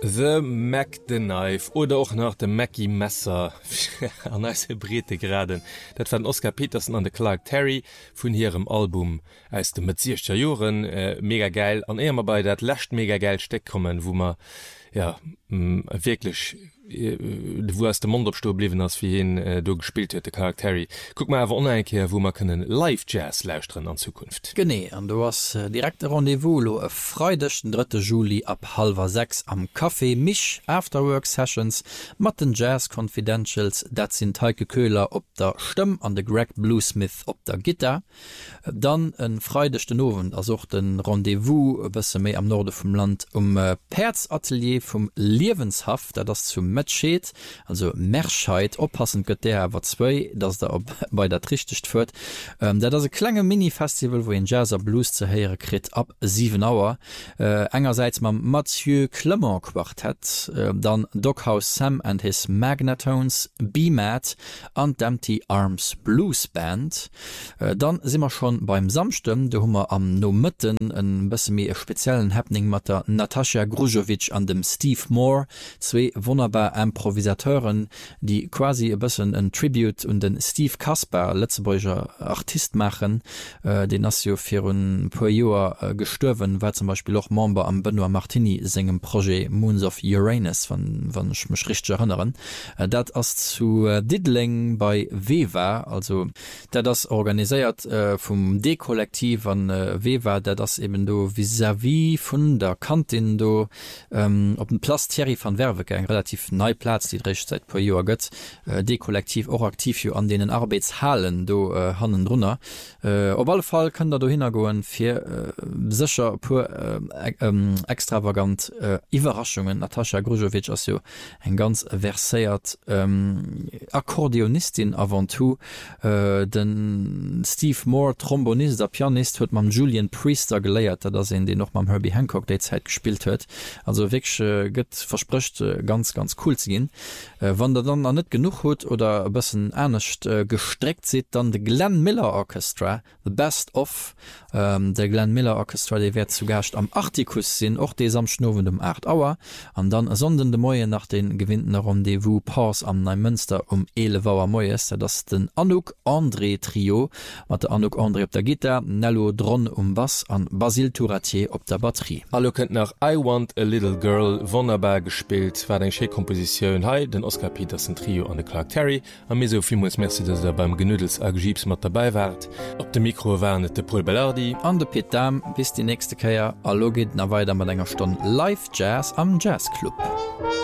The Mac the Knife oder auch nach dem Mackie Messer an Brete graden. Dat fand Oscar Peterson an de Clark Terry vun ihrem Album aus dem Metzirscher Joren mega geil an immer bei dat lascht mega geil steck kommen, wo man ja wirklich wo aus dem Mondopsto blieben as wie hin du gespielt huet de Clark Terry. Guck mal awer oneinkeer, wo man können Live-Jazz lausren an Zukunft. Gené an du hast direkte Rendevous lo e freidechten 3. Juli ab 5:30 am Café Mich Afterwork Sessions mat den Jazz Confidentials, dat sind Heike Köhler op der Stimm an de Greg Bluesmith op der Gitter. Dann en freidechten Owen ersucht den Rendevous bësse méi am Norde vum Land Perzatelier vum Liwenshaft, der das zum Matscheet, also Merscheid oppassend gëtt der wer 2, dats der bei der richcht führt. Der das e klenge Mini-Festival, wo en Jazzer Blues ze heiere krit ab 7 Auer. Engerseits ma Mathieu Clement Quartett, dann Doghouse Sam and his Magnetones, B-Mat an Empty Arms Blues Band. Dann sind wir schon beim Samstem, da hummer am no Mitten en bësse mé e speziellen Happening mat der Natascha Grujovic an dem Steve Moore, 2 wunderbar Improvisateuren, die quasi ein bisschen ein Tribute und den Steve Kasper, Letzebäuger Artist machen, den Nasio für ein paar Jahre gestorben, war zum Beispiel auch Member am Benoit Martini singen Projekt Moons of Uranus, wenn ich mich richtig erinnere. Das ist zu Diddling bei Weva, also der das organisiert vom D-Kollektiv an Weva, der das eben do vis-à-vis von der Kantin do op dem Platz Thierry van Werweg, ein relativ neu Platz, die recht seit paar Jahr gött, D-Kollektiv auch aktiv an denen Arbeitshallen do hannen runner. Auf alle Fall kann da do hingoen fir sicher pur extravagant Überraschungen. Natascha Grujovic as ein ganz verséiert Akkordeonistin avant tout, den Steve Moore Trombonist, der Pianist huet man Julian Priester geleiert, dat in den noch mal Herbie Hancock Zeit gespielt huet. Also wirklich gött verspricht ganz cool zu gehen. Wann der dann net genug hat oder bisschen ernst gestreckt sieht, dann de Glenn Miller Orchestra, the best of der Glenn Miller Orchestra, die wird zu Gast am Arcticus sind, auch des am Schnoven um 8 Uhr und dann sonnende Moie nach den gewinnten Rendezvous Pause am Neumünster um 11 Uhr Moies, das den Anouk André Trio, mit der Anouk André auf der Gitarre, Nello Dron Bass an Basil Touratier auf der Batterie. Hallo könnt nach I Want a Little Girl wunderbar gespielt, war eng Komposition hei den Oscar Peterson Trio an de Clark Terry an mir so vielmals Merci, dass er beim Genüdels Agibs mat dabei wart. Op dem Mikro waren de Paul Bellardi an de Piet Dam bis die nächste Keier. Allo geht na weiter mit enger Stunde Live Jazz am Jazzclub.